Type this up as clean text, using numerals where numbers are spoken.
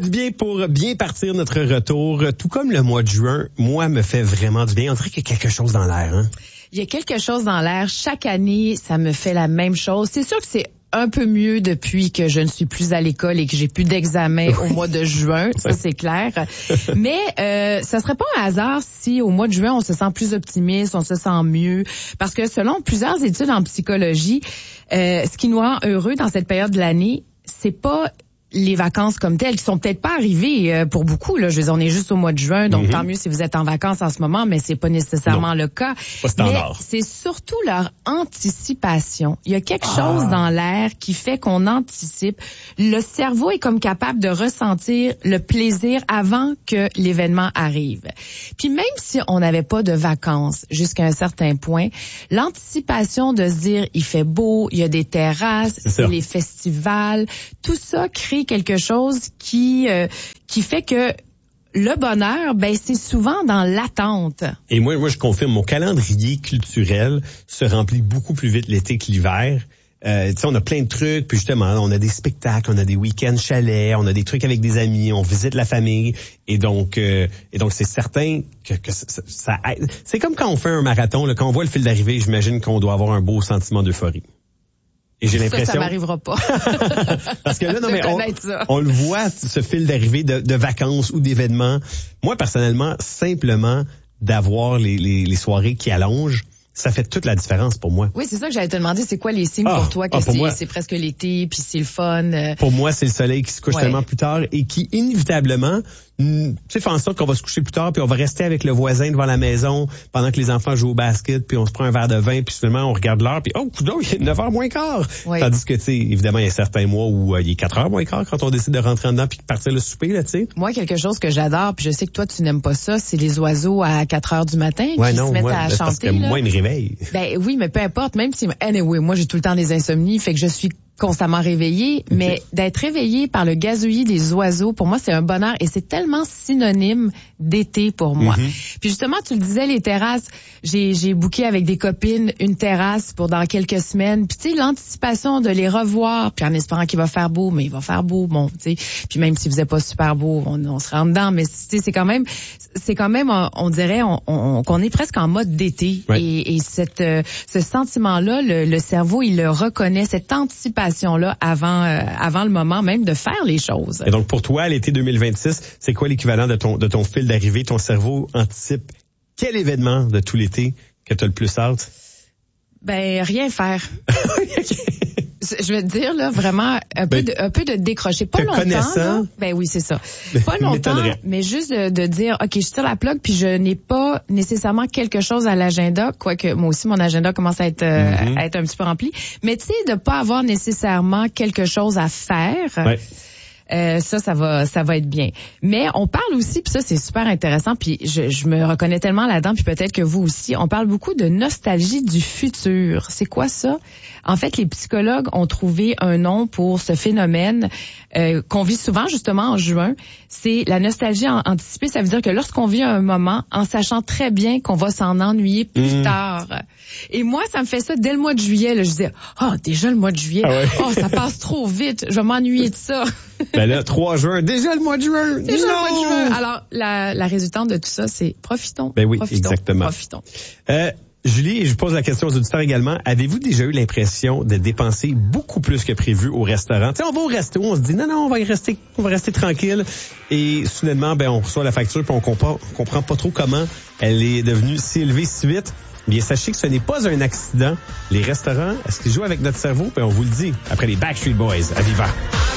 du bien pour bien partir notre retour. Tout comme le mois de juin, moi, me fait vraiment du bien. On dirait qu'il y a quelque chose dans l'air, hein? Il y a quelque chose dans l'air. Chaque année, ça me fait la même chose. C'est sûr que c'est un peu mieux depuis que je ne suis plus à l'école et que j'ai plus d'examen au mois de juin, ça c'est clair. Mais ça serait pas un hasard si au mois de juin on se sent plus optimiste, on se sent mieux, parce que selon plusieurs études en psychologie, ce qui nous rend heureux dans cette période de l'année, c'est pas les vacances comme telles, qui sont peut-être pas arrivées pour beaucoup. Là, je veux dire, on est juste au mois de juin, donc tant mieux si vous êtes en vacances en ce moment, mais c'est pas nécessairement le cas. Pas standard. Mais c'est surtout leur anticipation. Il y a quelque chose dans l'air qui fait qu'on anticipe. Le cerveau est comme capable de ressentir le plaisir avant que l'événement arrive. Puis même si on n'avait pas de vacances jusqu'à un certain point, l'anticipation de se dire il fait beau, il y a des terrasses, c'est les festivals, tout ça crée quelque chose qui fait que le bonheur, ben c'est souvent dans l'attente. Et moi, je confirme, mon calendrier culturel se remplit beaucoup plus vite l'été que l'hiver. Tu sais, on a plein de trucs, puis justement, on a des spectacles, on a des week-ends chalets, on a des trucs avec des amis, on visite la famille, et donc c'est certain que ça aide. C'est comme quand on fait un marathon, là, quand on voit le fil d'arrivée, j'imagine qu'on doit avoir un beau sentiment d'euphorie. Et j'ai l'impression. Ça m'arrivera pas. Parce que là, non, mais on le voit, ce fil d'arrivée de vacances ou d'événements. Moi, personnellement, simplement d'avoir les soirées qui allongent, ça fait toute la différence pour moi. Oui, c'est ça que j'allais te demander. C'est quoi les signes pour toi que c'est presque l'été, puis c'est le fun? Pour moi, c'est le soleil qui se couche tellement plus tard et qui, inévitablement, fait en sorte qu'on va se coucher plus tard, puis on va rester avec le voisin devant la maison pendant que les enfants jouent au basket, puis on se prend un verre de vin, puis finalement, on regarde l'heure, puis coudonc, il est 9h moins quart. Oui. Tandis que, tu sais, évidemment, il y a certains mois où il est 4h moins quart quand on décide de rentrer en dedans puis de partir le souper, là, tu sais. Moi, quelque chose que j'adore, puis je sais que toi, tu n'aimes pas ça, c'est les oiseaux à 4h du matin qui se mettent à chanter. Parce que moi, ils me réveillent. Ben oui, mais peu importe, même si, anyway, moi, j'ai tout le temps des insomnies, fait que je suis constamment réveillée, mais d'être réveillée par le gazouillis des oiseaux, pour moi, c'est un bonheur et c'est tellement synonyme d'été pour moi. Puis justement, tu le disais, les terrasses, j'ai booké avec des copines une terrasse pour dans quelques semaines. Puis tu sais, l'anticipation de les revoir, puis en espérant qu'il va faire beau, mais il va faire beau, bon, tu sais. Puis même s'il faisait pas super beau, on se rentre dedans, mais tu sais, c'est quand même, on dirait, qu'on est presque en mode d'été. Ouais. Et ce sentiment-là, le cerveau, il le reconnaît, cette anticipation là avant le moment même de faire les choses. Et donc pour toi, l'été 2026, c'est quoi l'équivalent de ton fil d'arrivée? Ton cerveau anticipe quel événement de tout l'été que tu as le plus hâte? Ben rien faire. Je vais te dire là vraiment un peu de décrocher, pas longtemps. Là. Ben oui, c'est ça. Pas longtemps, mais juste de dire OK, je tire la plug puis je n'ai pas nécessairement quelque chose à l'agenda, quoique moi aussi mon agenda commence à être un petit peu rempli, mais tu sais de pas avoir nécessairement quelque chose à faire. Ouais. Ça va être bien. Mais on parle aussi, puis ça c'est super intéressant, puis je me reconnais tellement là-dedans, puis peut-être que vous aussi, on parle beaucoup de nostalgie du futur. C'est quoi ça? En fait, les psychologues ont trouvé un nom pour ce phénomène qu'on vit souvent justement en juin. C'est la nostalgie anticipée. Ça veut dire que lorsqu'on vit un moment en sachant très bien qu'on va s'en ennuyer plus tard. Et moi, ça me fait ça dès le mois de juillet. Là, je disais, déjà le mois de juillet. Ça passe trop vite. Je vais m'ennuyer de ça. Ben là, 3 juin, déjà le mois de juin. Déjà le mois de juin. Alors, la résultante de tout ça, c'est profitons. Ben oui, exactement. Profitons. Julie, je pose la question aux auditeurs également. Avez-vous déjà eu l'impression de dépenser beaucoup plus que prévu au restaurant? Tu sais, on va au resto, on se dit non, on va rester tranquille. Et soudainement, on reçoit la facture puis on comprend pas trop comment elle est devenue si élevée si vite. Bien, sachez que ce n'est pas un accident. Les restaurants, est-ce qu'ils jouent avec notre cerveau? On vous le dit après les Backstreet Boys à Viva.